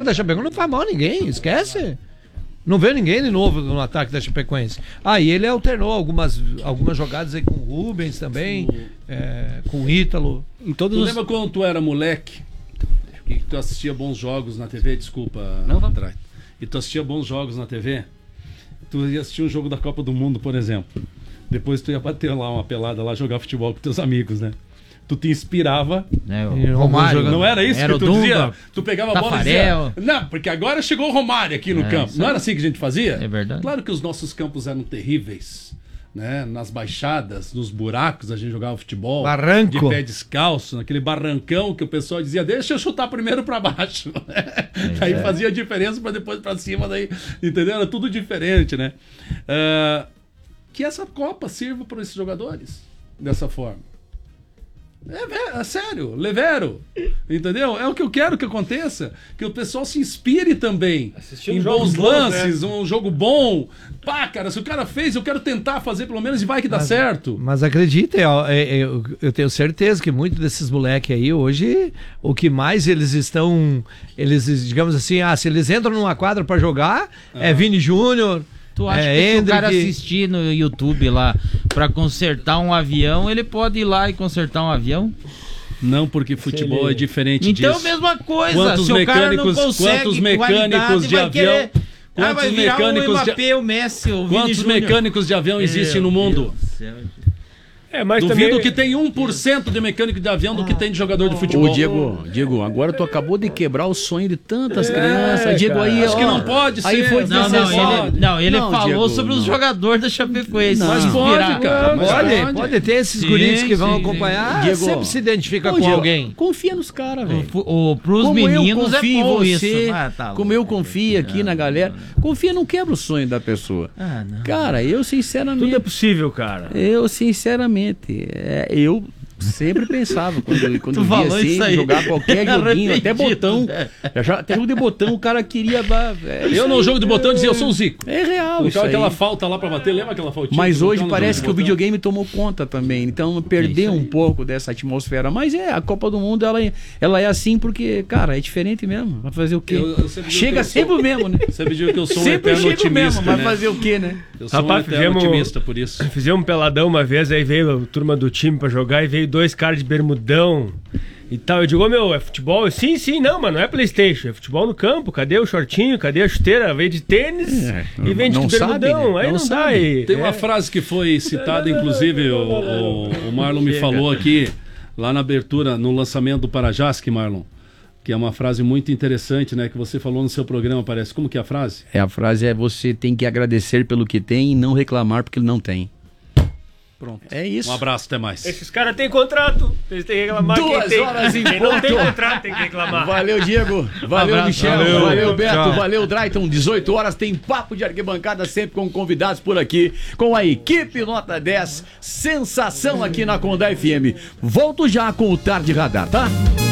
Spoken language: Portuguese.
da Chapecoense não faz mal a ninguém, esquece. Não vê ninguém de novo no ataque da Chapecoense. E ele alternou algumas jogadas aí com o Rubens também, com o Ítalo. Tu lembra quando tu era moleque e tu assistia bons jogos na TV? Desculpa, André. E tu assistia bons jogos na TV? Tu ia assistir um jogo da Copa do Mundo, por exemplo. Depois tu ia bater lá uma pelada, lá jogar futebol com teus amigos, né? Tu te inspirava. O Romário. Não era isso era que tu Dunga, dizia? Tu pegava a bola e Tafarel. dizia... Não, porque agora chegou o Romário aqui no campo. Não era assim que a gente fazia? É verdade. Claro que os nossos campos eram terríveis, né? Nas baixadas, nos buracos, a gente jogava futebol. Barranco. De pé descalço, naquele barrancão que o pessoal dizia, deixa eu chutar primeiro pra baixo. Aí fazia diferença pra depois pra cima, daí, entendeu? Era tudo diferente, né? Que essa Copa sirva para esses jogadores dessa forma. É sério, levero, entendeu? É o que eu quero que aconteça, que o pessoal se inspire também em bons lances, um jogo bom. Cara, se o cara fez, eu quero tentar fazer pelo menos e vai que dá certo. Mas acredita, eu tenho certeza que muitos desses moleques aí hoje, o que mais eles estão, digamos assim, se eles entram numa quadra para jogar, é Vini Júnior. Tu acha que se o cara assistir no YouTube lá pra consertar um avião, ele pode ir lá e consertar um avião? Não, porque futebol é diferente disso. Então, mesma coisa. Quantos se mecânicos, o cara não consegue quantos mecânicos de avião... vai virar o Mbappé, o Messi, o Vini Quantos Júnior. mecânicos de avião existem no mundo? Mas duvido também... que tem 1% de mecânico de avião do que tem de jogador de futebol. Ô, Diego, agora tu acabou de quebrar o sonho de tantas crianças. Diego, aí, acho que não pode aí ser. Foi ele falou Diego, sobre os jogadores da Chapecoense. Mas pode, cara. Pode ter esses guris que vão acompanhar. Diego, sempre se identifica com alguém. Confia nos caras, velho. Pros meninos é bom isso. Como eu confio aqui na galera. Confia, não quebra o sonho da pessoa. Cara, eu sinceramente... Tudo é possível, cara. Eu sinceramente... eu sempre pensava quando via assim, jogar qualquer joguinho, até botão. Até jogo de botão, o cara queria. Eu não jogo de botão e dizia, eu sou o Zico. É real. Então aquela falta lá pra bater, lembra aquela faltinha? Mas hoje parece que o videogame tomou conta também. Então perdeu um pouco dessa atmosfera. Mas a Copa do Mundo, ela é assim porque, cara, é diferente mesmo. Vai fazer o quê? Chega sempre o mesmo, né? Você me diz que eu sou um sempre eterno otimista. Vai fazer o quê, né? Eu sou um eterno otimista por isso. Fizemos um peladão uma vez, aí veio a turma do time pra jogar e veio 2 caras de bermudão e tal. Eu digo, é futebol? Sim, não, mas não é PlayStation, é futebol no campo. Cadê o shortinho? Cadê a chuteira? Vem de tênis e vem de bermudão. Né? Aí não dá. Tem uma frase que foi citada, inclusive, o Marlon me falou aqui, lá na abertura, no lançamento do Parajasc, Marlon, que é uma frase muito interessante, né? Que você falou no seu programa, parece. Como que é a frase? A frase você tem que agradecer pelo que tem e não reclamar porque ele não tem. Pronto. É isso. Um abraço, até mais. Esses caras têm contrato. Eles têm que reclamar. 2 horas em quem não tem contrato tem que reclamar. Valeu, Diego. Valeu, Michel. Valeu, Beto. Tchau. Valeu, Drayton. 18 horas tem papo de arquibancada sempre com convidados por aqui. Com a equipe Nota 10. Sensação aqui na Condá FM. Volto já com o Tarde Radar, tá?